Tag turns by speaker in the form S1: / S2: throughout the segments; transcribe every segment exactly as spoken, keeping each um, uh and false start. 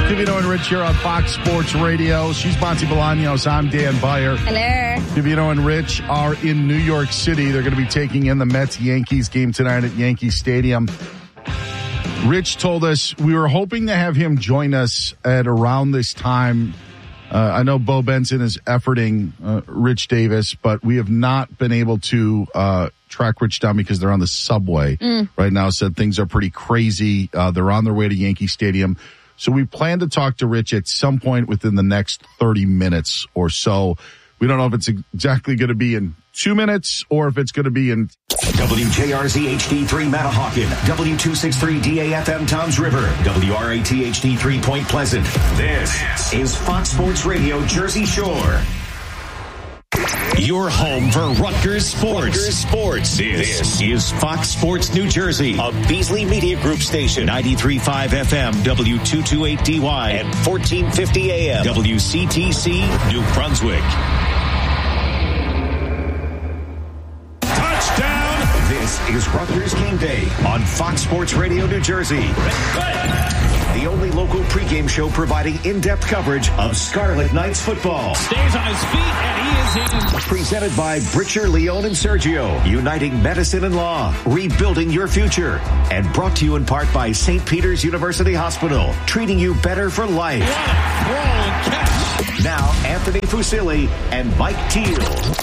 S1: Divino and Rich here on Fox Sports Radio. She's Monty Bolaños. I'm Dan Beyer.
S2: Hello.
S1: Divino and Rich are in New York City. They're going to be taking in the Mets-Yankees game tonight at Yankee Stadium. Rich told us we were hoping to have him join us at around this time. Uh, I know Bo Benson is efforting uh, Rich Davis, but we have not been able to uh, track Rich down because they're on the subway mm. right now. Said things are pretty crazy. Uh, they're on their way to Yankee Stadium. So we plan to talk to Rich at some point within the next thirty minutes or so. We don't know if it's exactly going to be in two minutes or if it's going to be in...
S3: W J R Z H D three Matahawkin, W two sixty-three D A F M Toms River, W R A T H D three Point Pleasant. This is Fox Sports Radio Jersey Shore. Your home for Rutgers Sports. Rutgers Sports. This, this is Fox Sports New Jersey, a Beasley Media Group station, ninety-three point five F M, W two twenty-eight D Y, and fourteen fifty A M, W C T C, New Brunswick. Touchdown! This is Rutgers Game Day on Fox Sports Radio New Jersey. The only local pregame show providing in-depth coverage of Scarlet Knights football.
S4: Stays on his feet, and he is in.
S3: Presented by Britcher, Leone, and Sergio. Uniting medicine and law. Rebuilding your future. And brought to you in part by Saint Peter's University Hospital. Treating you better for life.
S4: What a throw and catch.
S3: Now, Anthony Fusilli and Mike Teal.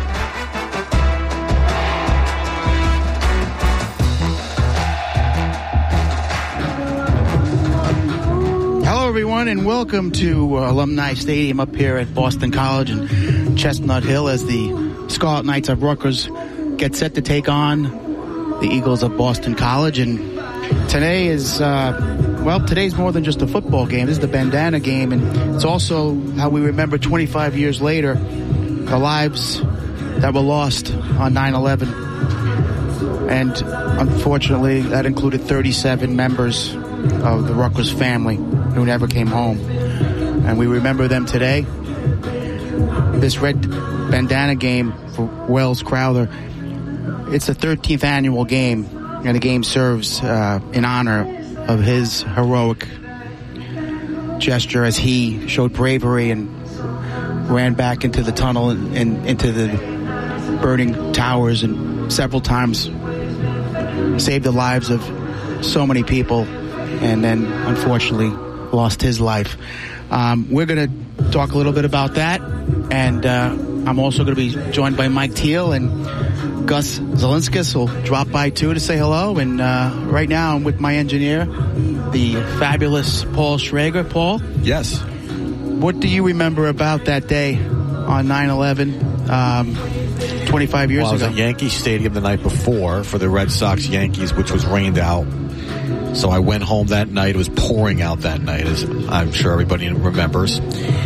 S5: Hello, everyone, and welcome to uh, Alumni Stadium up here at Boston College and Chestnut Hill as the Scarlet Knights of Rutgers get set to take on the Eagles of Boston College. And today is, uh, well, today's more than just a football game. This is the bandana game, and it's also how we remember twenty-five years later the lives that were lost on nine eleven. And unfortunately, that included thirty-seven members of the Rutgers family who never came home. And we remember them today. This red bandana game for Wells Crowther, it's the thirteenth annual game, and the game serves uh, in honor of his heroic gesture as he showed bravery and ran back into the tunnel and, and into the burning towers and several times saved the lives of so many people, and then unfortunately lost his life. Um, we're going to talk a little bit about that, and uh, I'm also going to be joined by Mike Teal, and Gus Zielinskis will drop by too to say hello. And uh, right now I'm with my engineer, the fabulous Paul Schrager. Paul?
S6: Yes.
S5: What do you remember about that day on nine eleven, um, twenty-five years
S6: well, I was
S5: ago?
S6: at Yankee Stadium the night before for the Red Sox Yankees, which was rained out. So I went home that night. It was pouring out that night, as I'm sure everybody remembers.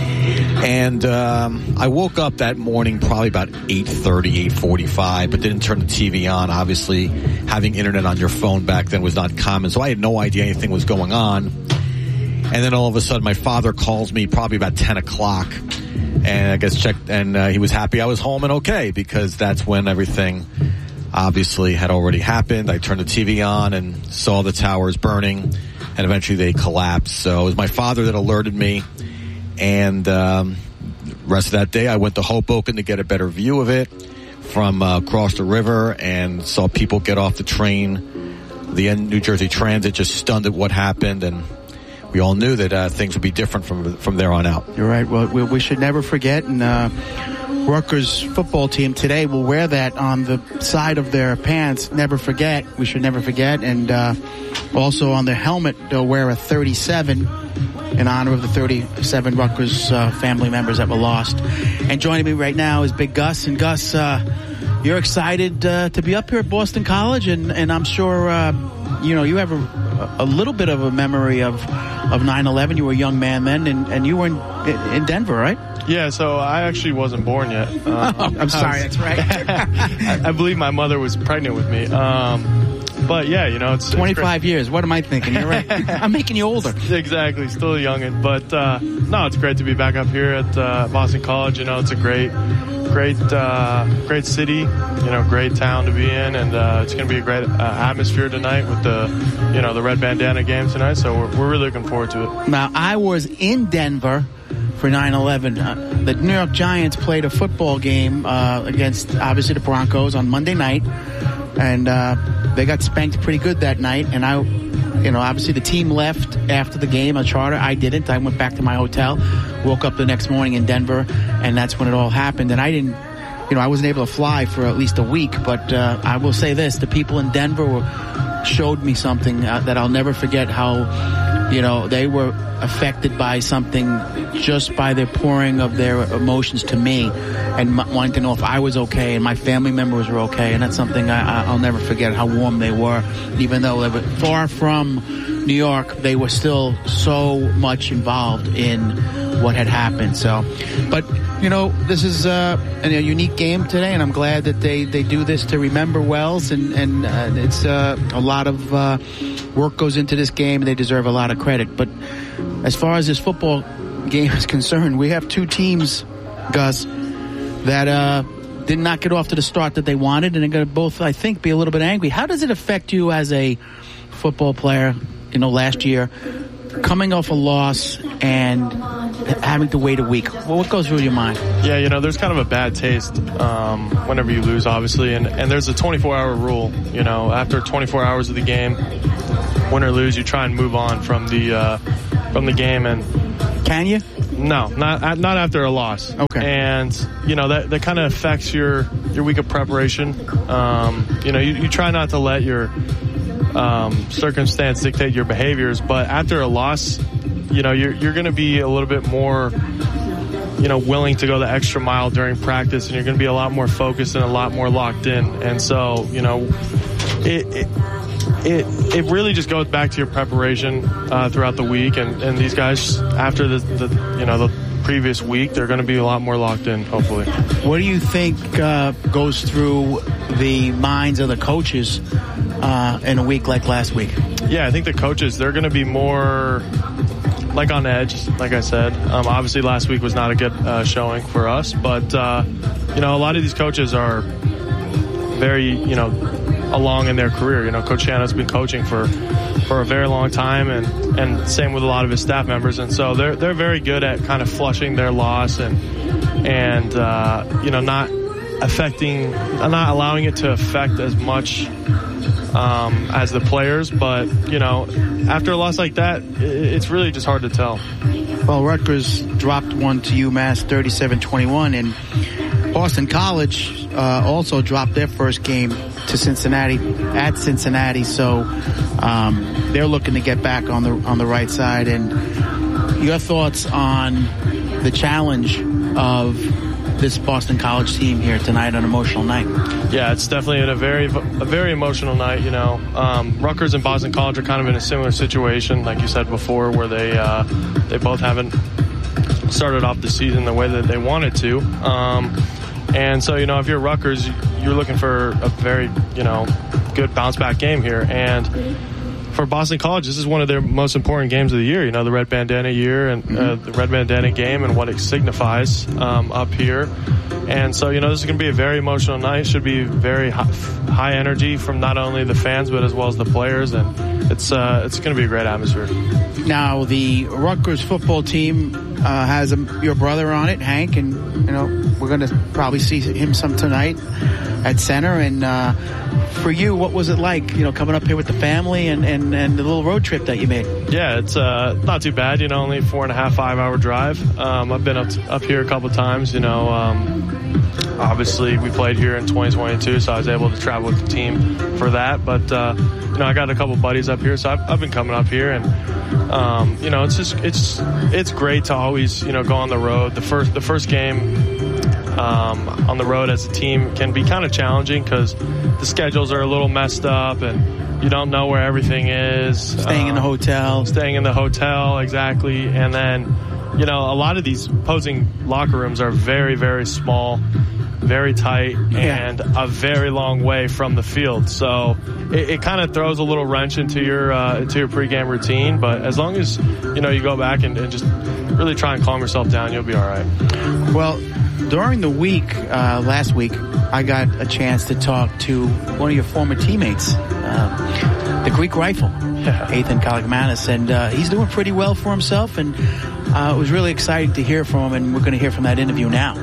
S6: And um, I woke up that morning probably about eight thirty, eight forty-five, but didn't turn the T V on. Obviously, having internet on your phone back then was not common, so I had no idea anything was going on. And then all of a sudden, my father calls me probably about ten o'clock, and I guess checked, and uh, he was happy I was home and okay, because that's when everything obviously had already happened. I turned the T V on and saw the towers burning, and eventually they collapsed. So it was my father that alerted me, and um, the rest of that day I went to Hoboken to get a better view of it from uh, across the river, and saw people get off the train. The New Jersey Transit just stunned at what happened, and we all knew that uh, things would be different from from there on out.
S5: You're right. Well, we, we should never forget, and uh, Rutgers football team today will wear that on the side of their pants. Never forget. We should never forget. And uh, also on their helmet, they'll wear a thirty-seven in honor of the thirty-seven Rutgers uh, family members that were lost. And joining me right now is Big Gus. And Gus, uh, you're excited uh, to be up here at Boston College, and, and I'm sure uh, you know you have a, a little bit of a memory of of nine eleven. You were a young man then, and, and you were in, in Denver, right?
S7: Yeah, so I actually wasn't born yet. Um,
S5: oh, I'm sorry,
S7: was,
S5: that's right.
S7: I, I believe my mother was pregnant with me. Um, but yeah, you know, it's
S5: twenty-five
S7: it's
S5: years. What am I thinking? You're right. I'm making you older.
S7: Exactly, still a youngin'. But uh, no, it's great to be back up here at uh, Boston College. You know, it's a great great, uh, great city, you know, great town to be in, and uh, it's going to be a great uh, atmosphere tonight with the, you know, the red bandana game tonight. So we're, we're really looking forward to it.
S5: Now, I was in Denver for nine eleven. Uh, the New York Giants played a football game uh, against, obviously, the Broncos on Monday night, and uh, they got spanked pretty good that night. And I, you know, obviously the team left after the game, a charter. I didn't. I went back to my hotel, woke up the next morning in Denver, and that's when it all happened. And I didn't, you know, I wasn't able to fly for at least a week, but uh, I will say this, the people in Denver were, showed me something uh, that I'll never forget, how, you know, they were affected by something just by their pouring of their emotions to me and m- wanting to know if I was okay and my family members were okay. And that's something I, I'll never forget, how warm they were. Even though they were far from New York, they were still so much involved in what had happened. So, but, you know, this is uh, a unique game today, and I'm glad that they, they do this to remember Wells, and, and uh, it's uh, a lot of uh, work goes into this game, and they deserve a lot of credit. But as far as this football game is concerned, we have two teams, Gus, that uh, did not get off to the start that they wanted, and they're going to both, I think, be a little bit angry. How does it affect you as a football player, you know, last year, coming off a loss and having to wait a week? Well, what goes through your mind?
S7: Yeah, you know, there's kind of a bad taste um, whenever you lose, obviously, and, and there's a twenty-four hour rule. You know, after twenty-four hours of the game, win or lose, you try and move on from the uh, from the game. And
S5: can you?
S7: No, not not after a loss.
S5: Okay.
S7: And you know that that kind of affects your your week of preparation. Um, you know, you, you try not to let your um, circumstance dictate your behaviors, but after a loss, you know, you're you're going to be a little bit more, you know, willing to go the extra mile during practice, and you're going to be a lot more focused and a lot more locked in. And so, you know, it it it, it really just goes back to your preparation uh, throughout the week. And, and these guys, after the, the you know the previous week, they're going to be a lot more locked in, hopefully.
S5: What do you think uh, goes through the minds of the coaches uh, in a week like last week?
S7: Yeah, I think the coaches, they're going to be more like on edge, like I said. Um, obviously, last week was not a good uh, showing for us, but uh, you know, a lot of these coaches are very, you know, along in their career. You know, Coach Shana's been coaching for for a very long time, and and same with a lot of his staff members, and so they're they're very good at kind of flushing their loss and and uh, you know, not affecting, not allowing it to affect as much um, as the players. But you know, after a loss like that, it's really just hard to tell.
S5: Well, Rutgers dropped one to UMass thirty-seven twenty-one, and Boston College uh, also dropped their first game to Cincinnati at Cincinnati. So um, they're looking to get back on the on the right side. And your thoughts on the challenge of this Boston College team here tonight, an emotional night?
S7: Yeah, it's definitely a very, a very emotional night. You know, um, Rutgers and Boston College are kind of in a similar situation, like you said before, where they uh, they both haven't started off the season the way that they wanted to. Um, and so, you know, if you're Rutgers, you're looking for a very, you know, good bounce back game here. And for Boston College, this is one of their most important games of the year. You know, the red bandana year and uh, the red bandana game and what it signifies um, up here. And so, you know, this is going to be a very emotional night. Should be very high, high energy from not only the fans but as well as the players. And it's uh, it's going to be a great atmosphere.
S5: Now, the Rutgers football team uh, has a, your brother on it, Hank, and you know we're going to probably see him some tonight at center. And uh, for you, what was it like, you know, coming up here with the family and, and, and the little road trip that you made?
S7: Yeah, it's uh, not too bad. You know, only four and a half, five hour drive. Um, I've been up to, up here a couple times. You know, um, obviously we played here in twenty twenty-two, so I was able to travel with the team for that. But uh, you know, I got a couple buddies up here, so I've, I've been coming up here, and um, you know, it's just it's it's great to always, you know, go on the road. The first the first game um, on the road as a team can be kind of challenging because the schedules are a little messed up and you don't know where everything is.
S5: Staying um, in the hotel.
S7: Staying in the hotel, exactly. And then, you know, a lot of these opposing locker rooms are very, very small, very tight,
S5: yeah.
S7: and a very long way from the field. So it, it kind of throws a little wrench into your uh, into your pregame routine. But as long as, you know, you go back and, and just really try and calm yourself down, you'll be all right.
S5: Well, during the week, uh, last week, I got a chance to talk to one of your former teammates, uh, the Greek Rifle, Ethan Kalikmanis, and uh, he's doing pretty well for himself, and uh, it was really exciting to hear from him, and we're going to hear from that interview now.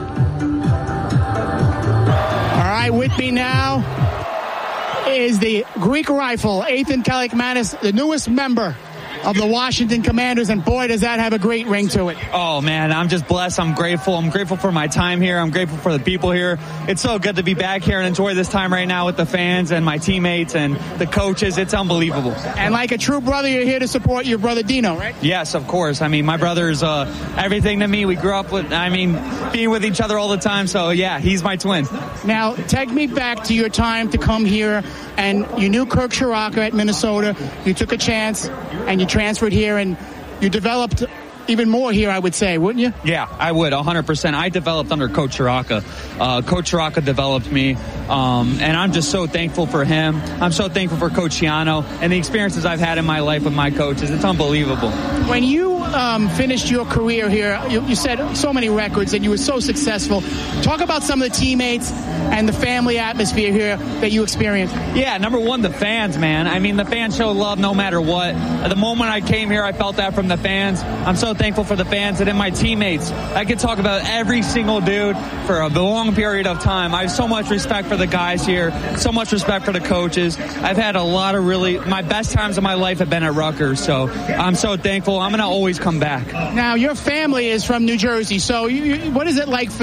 S2: All right, with me now is the Greek Rifle, Ethan Kalikmanis, the newest member of the Washington Commanders, and boy, does that have a great ring to it.
S8: Oh, man, I'm just blessed. I'm grateful. I'm grateful for my time here. I'm grateful for the people here. It's so good to be back here and enjoy this time right now with the fans and my teammates and the coaches. It's unbelievable.
S2: And like a true brother, you're here to support your brother Dino, right?
S8: Yes, of course. I mean, my brother's uh, everything to me. We grew up with, I mean, being with each other all the time. So, yeah, he's my twin.
S2: Now, take me back to your time to come here, and you knew Kirk Ciarrocca at Minnesota. You took a chance, and you transferred here, and you developed even more here, I would say, wouldn't you?
S8: Yeah, I would, one hundred percent. I developed under Coach Ciarrocca. Uh, Coach Ciarrocca developed me, um, and I'm just so thankful for him. I'm so thankful for Coach Schiano and the experiences I've had in my life with my coaches. It's unbelievable.
S2: When you um, finished your career here, you, you set so many records, and you were so successful. Talk about some of the teammates and the family atmosphere here that you experienced.
S8: Yeah, number one, the fans, man. I mean, the fans show love no matter what. The moment I came here, I felt that from the fans. I'm so thankful for the fans and then my teammates. I could talk about every single dude for a long period of time. I have so much respect for the guys here, so much respect for the coaches. I've had a lot of really, my best times of my life have been at Rutgers, so I'm so thankful. I'm going to always come back.
S2: Now, your family is from New Jersey, so you, what is it like for